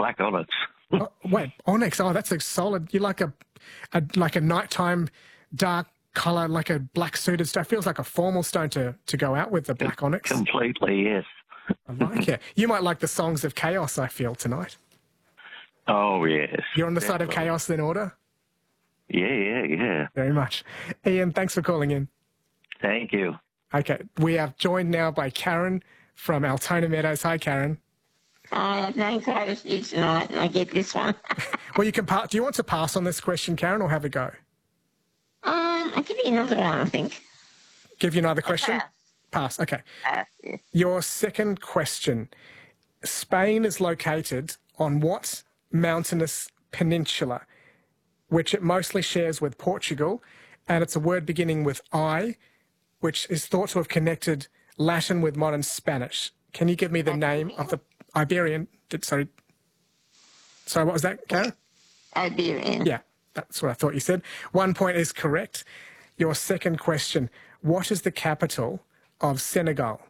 black onyx. Oh, wait, onyx. Oh, that's a solid. You like a nighttime dark colour, like a black suited stone. Feels like a formal stone to go out with, the black onyx. Completely, yes. I like it. You might like the Songs of Chaos, I feel, tonight. Oh, yes. You're on the side of chaos than order? Yeah. Very much. Ian, thanks for calling in. Thank you. Okay, we are joined now by Karen from Altona Meadows. Hi, Karen. Thanks, I was you tonight, and I get this one. Well, you can do you want to pass on this question, Karen, or have a go? I'll give you another one, I think. Give you another question? Pass. Okay. Yeah. Your second question. Spain is located on what mountainous peninsula, which it mostly shares with Portugal, and it's a word beginning with I, which is thought to have connected Latin with modern Spanish. Can you give me the name of the Iberian? Sorry, what was that, Karen? Iberian. Yeah, that's what I thought you said. 1 point is correct. Your second question. What is the capital of Senegal?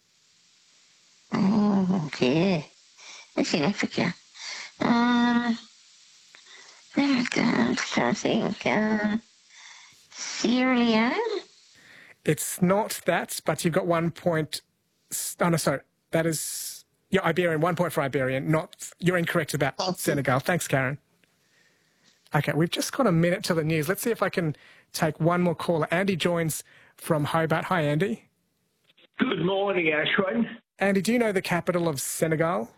Oh, okay. It's in Africa. I'm trying to think. Sierra Leone? It's not that, but you've got 1 point. Oh, no, sorry. That is Iberian. 1 point for Iberian. You're incorrect about Senegal. Thanks, Karen. Okay, we've just got a minute till the news. Let's see if I can take one more caller. Andy joins from Hobart. Hi, Andy. Good morning, Ashwin. Andy, do you know the capital of Senegal?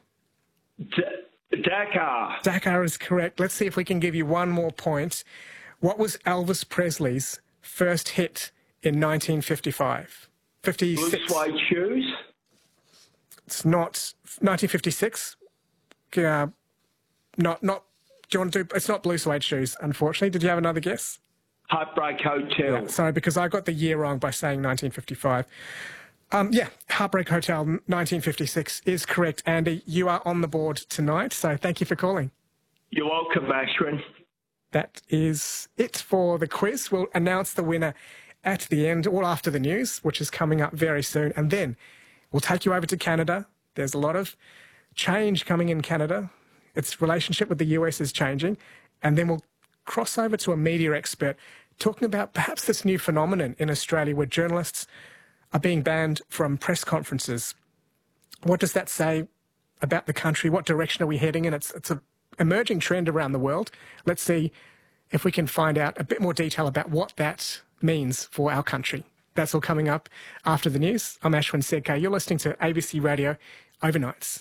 Dakar. Dakar is correct. Let's see if we can give you one more point. What was Elvis Presley's first hit in 1955? 56. Blue suede shoes. It's not 1956. Not. Do you want to do? It's not Blue Suede Shoes, unfortunately. Did you have another guess? Heartbreak Hotel. Yeah, sorry, because I got the year wrong by saying 1955. Heartbreak Hotel 1956 is correct, Andy. You are on the board tonight, so thank you for calling. You're welcome, Ashwin. That is it for the quiz. We'll announce the winner at the end, or after the news, which is coming up very soon. And then we'll take you over to Canada. There's a lot of change coming in Canada. Its relationship with the US is changing. And then we'll cross over to a media expert talking about perhaps this new phenomenon in Australia where journalists are being banned from press conferences. What does that say about the country? What direction are we heading in? It's an emerging trend around the world. Let's see if we can find out a bit more detail about what that means for our country. That's all coming up after the news. I'm Ashwin Sedkar. You're listening to ABC Radio Overnights.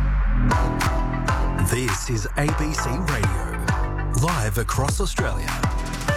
This is ABC Radio, live across Australia.